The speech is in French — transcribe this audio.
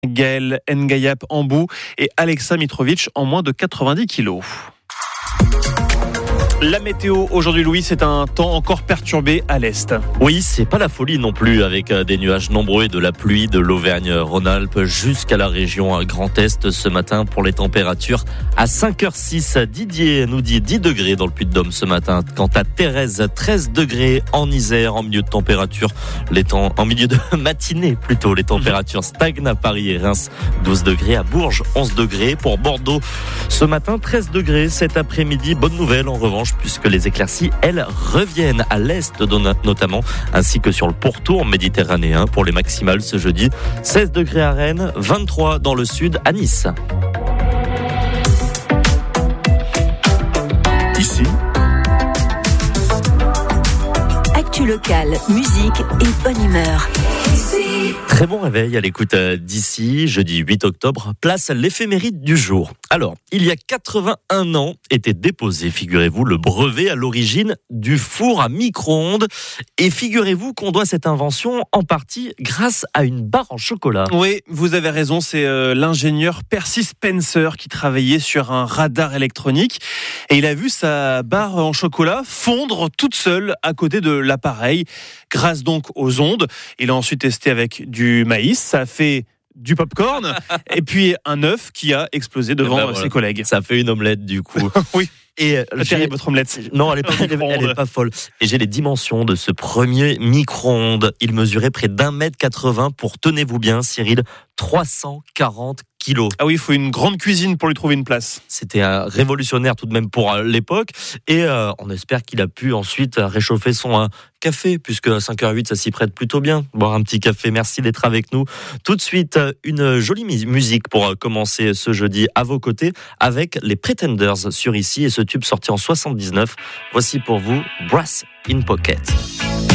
Gaël Ngayap Ambou et Alexa Mitrovic en moins de 90 kilos. La météo aujourd'hui, Louis, c'est un temps encore perturbé à l'est. Oui, c'est pas la folie non plus, avec des nuages nombreux et de la pluie de l'Auvergne-Rhône-Alpes jusqu'à la région Grand Est ce matin pour les températures. À 5h06, Didier nous dit 10 degrés dans le Puy-de-Dôme ce matin. Quant à Thérèse, 13 degrés en Isère, en milieu de température. En milieu de matinée plutôt, les températures stagnent à Paris et Reims. 12 degrés à Bourges, 11 degrés pour Bordeaux. Ce matin, 13 degrés cet après-midi. Bonne nouvelle en revanche, puisque les éclaircies, elles, reviennent à l'est notamment, ainsi que sur le pourtour méditerranéen pour les maximales ce jeudi. 16 degrés à Rennes, 23 dans le sud à Nice. Ici, actu locale, musique et bonne humeur. Très bon réveil à l'écoute d'ici, jeudi 8 octobre, place à l'éphéméride du jour. Alors, il y a 81 ans était déposé, figurez-vous, le brevet à l'origine du four à micro-ondes. Et figurez-vous qu'on doit cette invention en partie grâce à une barre en chocolat. Oui, vous avez raison, c'est l'ingénieur Percy Spencer qui travaillait sur un radar électronique et il a vu sa barre en chocolat fondre toute seule à côté de l'appareil, grâce donc aux ondes. Il a ensuite testé avec du maïs, ça a fait du popcorn et puis un œuf qui a explosé devant ses collègues. Ça fait une omelette du coup. Oui. Et terrible votre omelette. Non, elle est pas folle. Et j'ai les dimensions de ce premier micro-ondes. Il mesurait près d'1m80 pour, tenez-vous bien Cyril, 340 kilos. Ah oui, il faut une grande cuisine pour lui trouver une place. C'était révolutionnaire tout de même pour l'époque. Et on espère qu'il a pu ensuite réchauffer son café, puisque à 5h08, ça s'y prête plutôt bien. Boire un petit café, merci d'être avec nous. Tout de suite, une jolie musique pour commencer ce jeudi à vos côtés, avec les Pretenders sur Ici, et ce tube sorti en 79. Voici pour vous, Brass in Pocket.